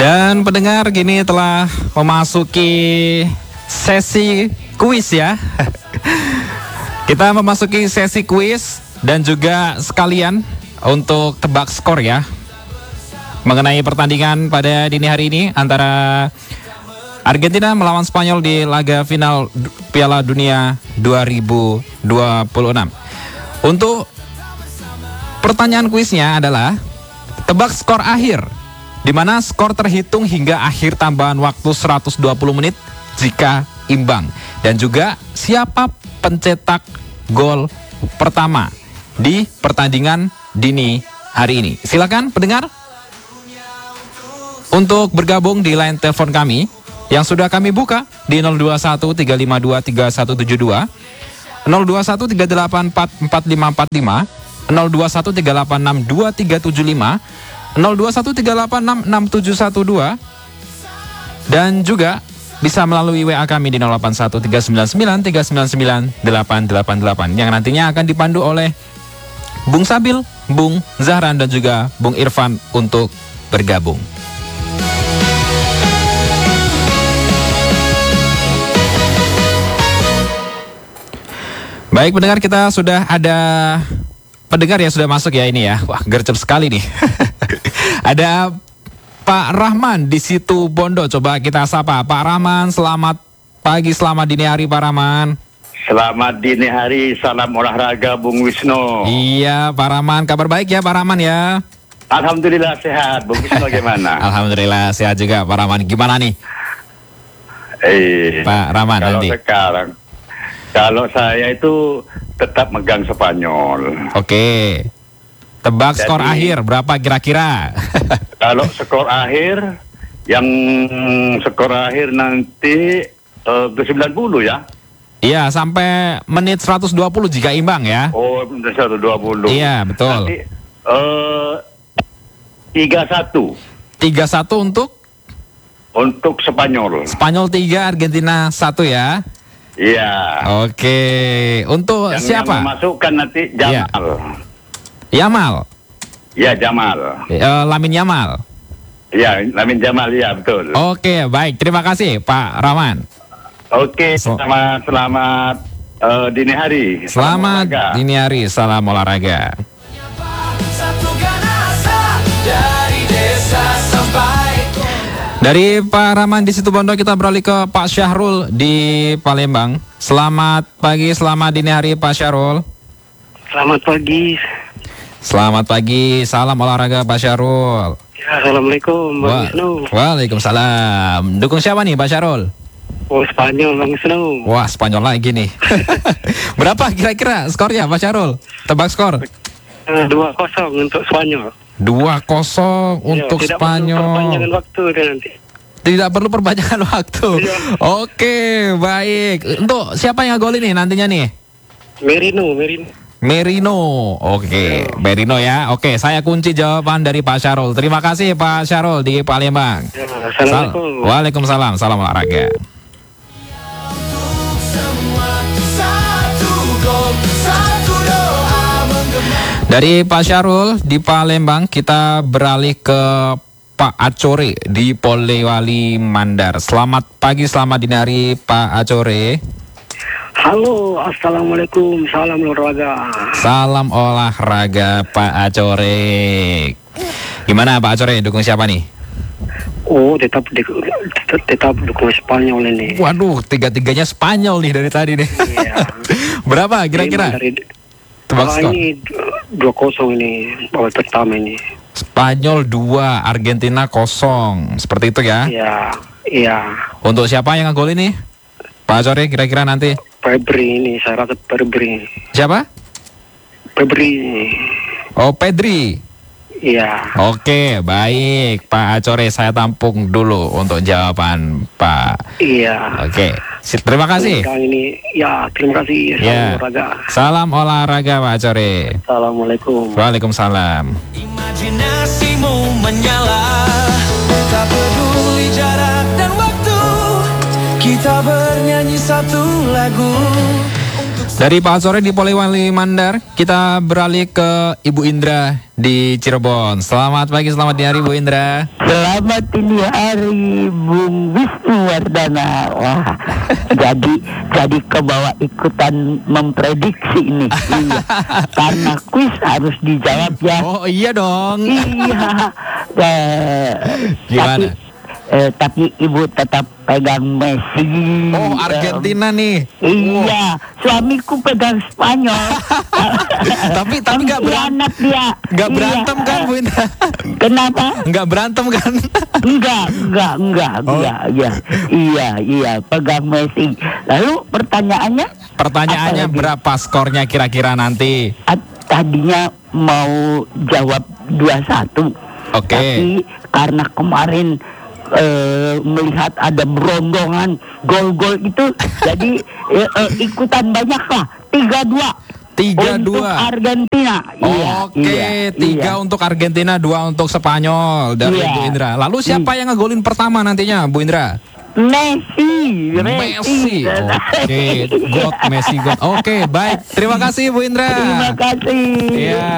Dan pendengar, gini telah memasuki sesi kuis ya. Kita memasuki sesi kuis dan juga sekalian untuk tebak skor ya, mengenai pertandingan pada dini hari ini antara Argentina melawan Spanyol di laga final Piala Dunia 2026. Untuk pertanyaan kuisnya adalah tebak skor akhir, di mana skor terhitung hingga akhir tambahan waktu 120 menit jika imbang. Dan juga siapa pencetak gol pertama di pertandingan dini hari ini. Silakan pendengar untuk bergabung di line telepon kami yang sudah kami buka di 021 352 3172, 021 384 4545, 021 386 2375, 021 386 6712, dan juga bisa melalui WA kami di 081 399 399 888 yang nantinya akan dipandu oleh Bung Sabil, Bung Zahran, dan juga Bung Irfan untuk bergabung. Baik pendengar, kita sudah ada pendengar yang sudah masuk ya ini ya. Wah, gercep sekali nih. Ada Pak Rahman di situ Bondo. Coba kita sapa Pak Rahman. Selamat pagi, selamat dini hari Pak Rahman. Selamat dini hari, salam olahraga Bung Wisnu. Iya Pak Rahman, kabar baik ya Pak Rahman ya? Alhamdulillah sehat, Bung Wisnu gimana? Alhamdulillah sehat juga Pak Rahman. Gimana nih Pak Rahman kalau nanti? Sekarang, kalau saya itu tetap megang Spanyol. Oke. Tebak skor akhir berapa kira-kira? Kalau skor akhir, yang skor akhir nanti ke 90 ya? Iya, sampai menit 120 jika imbang ya. Oh, 120. Iya, betul. Nanti 3-1. 3-1 untuk Spanyol. Spanyol 3, Argentina 1 ya. Iya. Oke. Untuk yang siapa? Yang memasukkan nanti Jamal. Yamal. Ya, Jamal. Lamin Yamal. Ya, Lamin Jamal, ya betul. Oke, baik. Terima kasih Pak Rahman. Oke, selamat dini hari. Selamat dini hari, salam olahraga. Dari Pak Rahman di situ Bondo kita beralih ke Pak Syahrul di Palembang. Selamat pagi, selamat dini hari Pak Syahrul. Selamat pagi. Selamat pagi, salam olahraga Pak Syahrul. Ya, assalamualaikum Bang Wisnu. Waalaikumsalam. Dukung siapa nih Pak Syahrul? Oh, Spanyol Bang Wisnu. Wah, Spanyol lagi nih. Berapa kira-kira skornya Pak Syahrul? Tebak skor. 2-0 untuk Spanyol. 2-0 untuk tidak Spanyol. Perlu perpanjangan waktu nanti. Tidak perlu perpanjangan waktu. Iya. Oke, baik. Untuk siapa yang gol ini nantinya nih? Merino. Oke, Merino ya. Oke, saya kunci jawaban dari Pak Syahrul. Terima kasih Pak Syahrul di Palembang. Ya, assalamualaikum. Waalaikumsalam. Salam olahraga. Dari Pak Syahrul di Palembang kita beralih ke Pak Acore di Polewali Mandar. Selamat pagi, selamat dini hari Pak Acore. Halo, assalamualaikum, salam olahraga. Salam olahraga Pak Acore. Gimana Pak Acore, dukung siapa nih? Oh, tetap dukung Spanyol ini. Waduh, tiga-tiganya Spanyol nih dari tadi nih. Iya. Berapa kira-kira? Tebak skor. Ini 2-0 ini babak pertama ini. Spanyol 2, Argentina 0. Seperti itu ya? Iya. Untuk siapa yang ngegol ini? Pak Acore kira-kira nanti? Pedri ini, saya rasa Pedri. Siapa? Pedri. Oh, Pedri. Iya. Oke, baik Pak Acore, saya tampung dulu untuk jawaban Pak. Iya. Oke, terima kasih. Ini, ya, terima kasih. Salam olahraga. Salam olahraga Pak Acore. Assalamualaikum. Waalaikumsalam. Imajinasimu menyala, tak peduli jarak dan waktu, kita bernyanyi satu lagu. Dari Pak Sore di Polewali Mandar, kita beralih ke Ibu Indra di Cirebon. Selamat pagi, selamat dini hari Bu Indra. Selamat dini hari Bung Wisnuwardana. Wah, jadi kebawa ikutan memprediksi ini. Iya. Karena kuis harus dijawab ya. Oh iya dong. Iya. Gimana? Tapi ibu tetap pegang Messi. Oh, Argentina nih. Iya, suamiku pegang Spanyol. tapi nggak berantem. Dia. Nggak berantem Iya. kan Bu Indra? Kenapa? Nggak berantem kan? Enggak. Oh. Iya, pegang Messi. Lalu Pertanyaannya berapa skornya kira-kira nanti? Tadinya mau jawab 2-1. Oke. Tapi karena kemarin melihat ada berondongan gol-gol itu, jadi ikutan banyak lah. 3-2 untuk 3-2 Argentina. Oke, 3 untuk Argentina, 2 untuk Spanyol dari Iya. Bu Indra. Lalu siapa yang ngegolin pertama nantinya, Bu Indra? Messi. Oke, Messi. Oke, baik. Terima kasih Bu Indra. Terima kasih. Iya.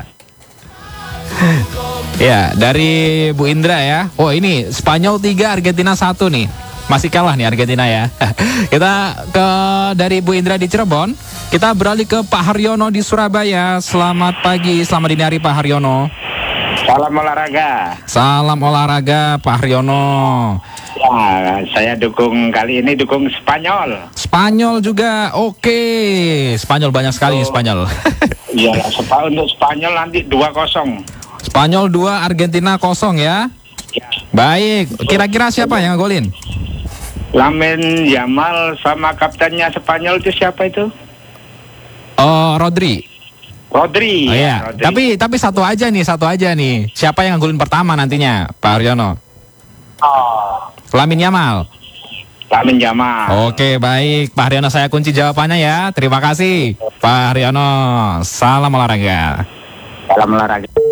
Ya, dari Bu Indra ya. Oh, ini Spanyol 3, Argentina 1 nih. Masih kalah nih Argentina ya. Kita dari Bu Indra di Cirebon. Kita beralih ke Pak Haryono di Surabaya. Selamat pagi, selamat dini hari Pak Haryono. Salam olahraga. Salam olahraga Pak Haryono. Ya, saya kali ini dukung Spanyol. Spanyol juga, oke. Spanyol banyak sekali Spanyol. Iya, untuk Spanyol nanti 2-0. Spanyol 2, Argentina 0 ya. Ya. Baik, kira-kira siapa yang ngegolin? Lamine Yamal sama kaptennya Spanyol itu siapa itu? Rodri. Rodri. Oh iya, Rodri. tapi satu aja nih. Siapa yang ngegolin pertama nantinya, Pak Haryono? Lamine Yamal. Lamine Yamal. Oke, baik. Pak Haryono, saya kunci jawabannya ya. Terima kasih, Pak Haryono. Salam olahraga. Salam olahraga.